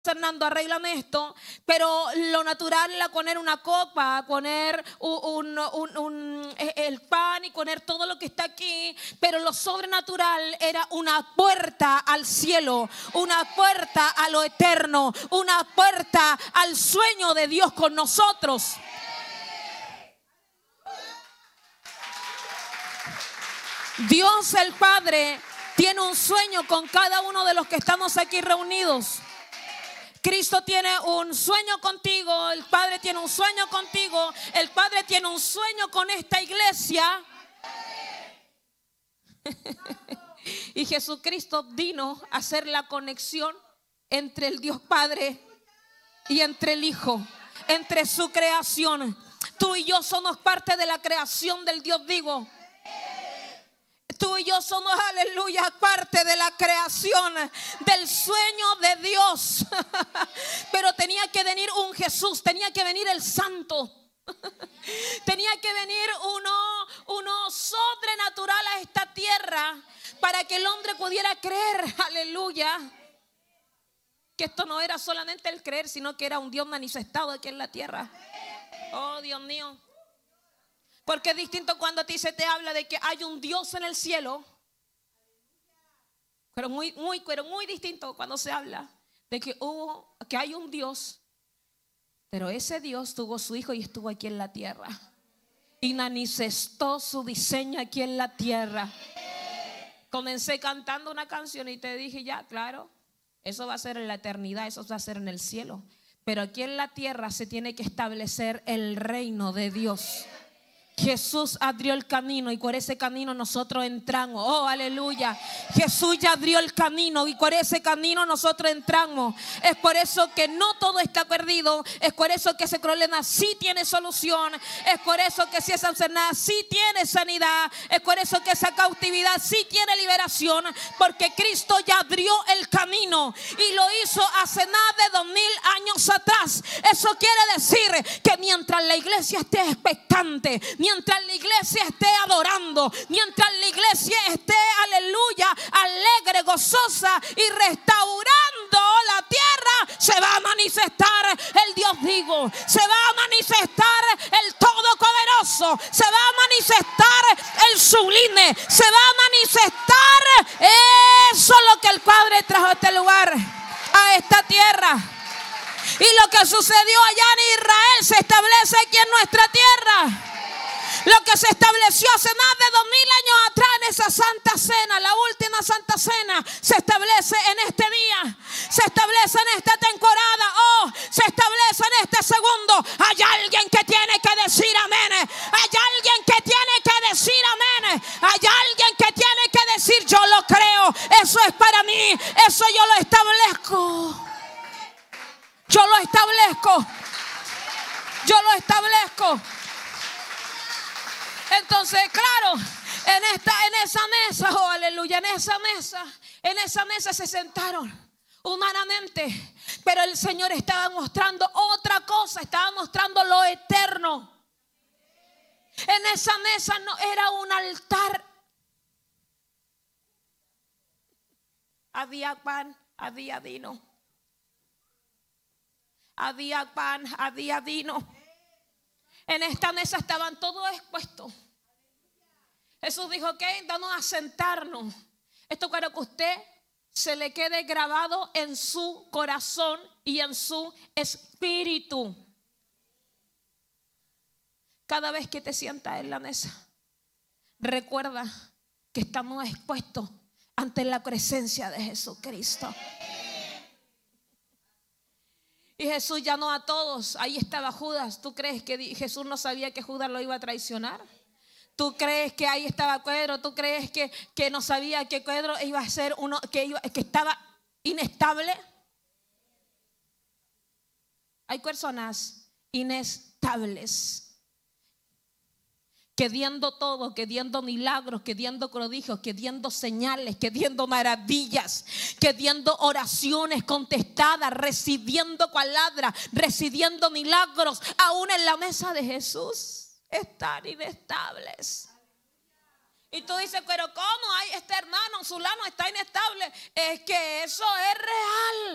Fernando, arreglan esto, pero lo natural era poner una copa, poner el pan y poner todo lo que está aquí, pero lo sobrenatural era una puerta al cielo, una puerta a lo eterno, una puerta al sueño de Dios con nosotros. Dios el Padre tiene un sueño con cada uno de los que estamos aquí reunidos. Cristo tiene un sueño contigo, el Padre tiene un sueño contigo, el Padre tiene un sueño con esta iglesia. Y Jesucristo vino a hacer la conexión entre el Dios Padre y entre el Hijo, entre su creación. Tú y yo somos parte de la creación del Dios vivo. Tú y yo somos, aleluya, parte de la creación, del sueño de Dios. Pero tenía que venir un Jesús, tenía que venir el Santo. Tenía que venir uno sobrenatural a esta tierra para que el hombre pudiera creer, aleluya, que esto no era solamente el creer, sino que era un Dios manifestado aquí en la tierra. Oh, Dios mío. Porque es distinto cuando a ti se te habla de que hay un Dios en el cielo. Pero muy distinto cuando se habla de que hay un Dios. Pero ese Dios tuvo su Hijo y estuvo aquí en la tierra. Y manifestó su diseño aquí en la tierra. Comencé cantando una canción y te dije, ya, claro, eso va a ser en la eternidad, eso va a ser en el cielo. Pero aquí en la tierra se tiene que establecer el reino de Dios. Jesús abrió el camino y por ese camino nosotros entramos. Oh, aleluya. Jesús ya abrió el camino y por ese camino nosotros entramos. Es por eso que no todo está perdido. Es por eso que ese problema sí tiene solución. Es por eso que si esa enfermedad sí tiene sanidad. Es por eso que esa cautividad sí tiene liberación. Porque Cristo ya abrió el camino y lo hizo hace más de 2000 años atrás. Eso quiere decir que mientras la iglesia esté expectante, mientras la iglesia esté adorando, mientras la iglesia esté, aleluya, alegre, gozosa y restaurando la tierra, se va a manifestar el Dios vivo, se va a manifestar el Todopoderoso, se va a manifestar el sublime, se va a manifestar eso lo que el Padre trajo a este lugar, a esta tierra. Y lo que sucedió allá en Israel se establece aquí en nuestra tierra. Lo que se estableció hace más de 2000 años atrás en esa Santa Cena, la última Santa Cena, se establece en este día, se establece en esta temporada, se establece en este segundo. Hay alguien que tiene que decir amén, hay alguien que tiene que decir amén, hay alguien que tiene que decir yo lo creo, eso es para mí, eso yo lo establezco, yo lo establezco, yo lo establezco. Entonces, claro, en esa mesa, oh aleluya, en esa mesa se sentaron humanamente, pero el Señor estaba mostrando otra cosa, estaba mostrando lo eterno. En esa mesa no era un altar. Había pan, había vino. Había pan, había vino. En esta mesa estaban todos expuestos. Jesús dijo, ok, vamos a sentarnos. Esto para que usted se le quede grabado en su corazón y en su espíritu. Cada vez que te sientas en la mesa, recuerda que estamos expuestos ante la presencia de Jesucristo. Y Jesús llamó a todos. Ahí estaba Judas. ¿Tú crees que Jesús no sabía que Judas lo iba a traicionar? ¿Tú crees que ahí estaba Pedro? ¿Tú crees que no sabía que Pedro iba a ser uno que estaba inestable? Hay personas inestables, queriendo todo, queriendo milagros, queriendo prodigios, queriendo señales, queriendo maravillas, queriendo oraciones contestadas, recibiendo palabras, recibiendo milagros. Aún en la mesa de Jesús están inestables. Y tú dices, pero ¿cómo hay este hermano, fulano está inestable? Es que eso es real.